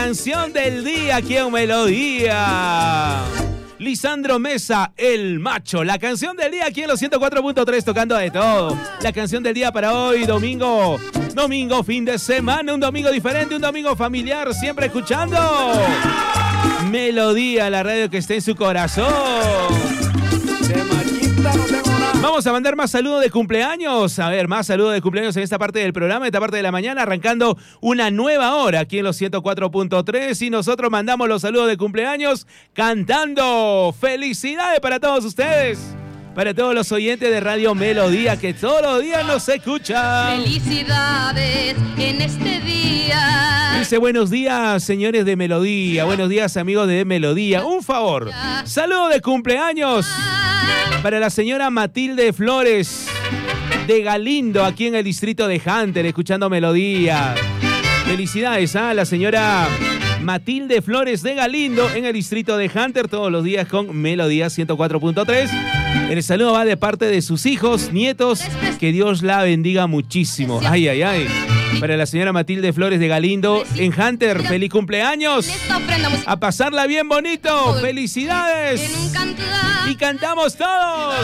Canción del día aquí en Melodía. Lisandro Mesa, El Macho. La canción del día aquí en los 104.3, tocando de todo. La canción del día para hoy, domingo. Domingo, fin de semana, un domingo diferente, un domingo familiar, siempre escuchando Melodía, la radio que está en su corazón. Vamos a mandar más saludos de cumpleaños. A ver, más saludos de cumpleaños en esta parte del programa, en esta parte de la mañana, arrancando una nueva hora aquí en los 104.3. Y nosotros mandamos los saludos de cumpleaños cantando. ¡Felicidades para todos ustedes! Para todos los oyentes de Radio Melodía que todos los días nos escuchan. Felicidades en este día. Dice, buenos días, señores de Melodía. Buenos días, amigos de Melodía. Un favor, saludo de cumpleaños para la señora Matilde Flores de Galindo, aquí en el distrito de Hunter, escuchando Melodía. Felicidades a la señora Matilde Flores de Galindo en el distrito de Hunter, todos los días con Melodía 104.3. El saludo va de parte de sus hijos, nietos, que Dios la bendiga muchísimo. Ay, ay, ay. Para la señora Matilde Flores de Galindo en Hunter, feliz cumpleaños. A pasarla bien bonito. Felicidades. Y cantamos todos.